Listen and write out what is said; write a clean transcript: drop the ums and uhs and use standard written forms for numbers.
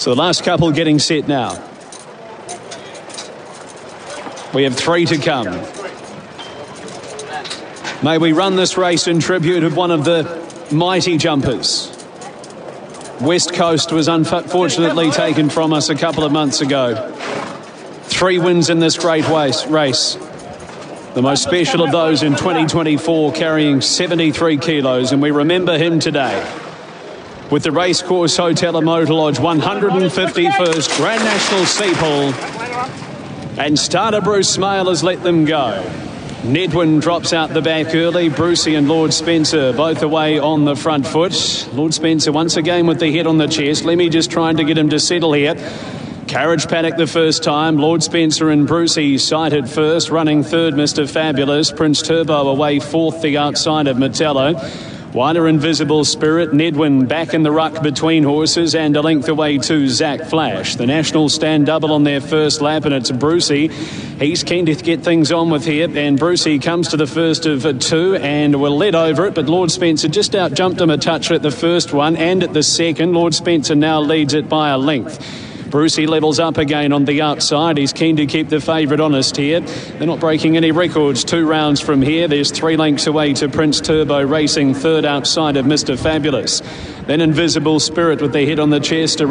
So the last couple getting set now. We have 3 to come. May we run this race in tribute of one of the mighty jumpers. West Coast was unfortunately taken from us a couple of months ago. 3 wins in this great race. The most special of those in 2024, carrying 73 kilos, and we remember him today with the Racecourse Hotel and Motor Lodge 151st Grand National Steeple. And starter Bruce Smale has let them go. Nedwin drops out the back early. Brucey and Lord Spencer both away on the front foot. Lord Spencer once again with the head on the chest. Lemmy just trying to get him to settle here. Carriage Paddock the first time. Lord Spencer and Brucey sighted first. Running third, Mr. Fabulous. Prince Turbo away fourth, the outside of Metallo. Wider Invisible Spirit. Nedwin back in the ruck between horses, and a length away to Zach Flash. The Nationals stand double on their first lap, and it's Brucey. He's keen to get things on with here, and Brucey comes to the first of 2 and will let over it, but Lord Spencer just out jumped him a touch at the first one and at the second. Lord Spencer now leads it by a length. Brucey levels up again on the outside. He's keen to keep the favourite honest here. They're not breaking any records. 2 rounds from here. There's 3 lengths away to Prince Turbo, racing third outside of Mr. Fabulous. Then Invisible Spirit with the head on the chest.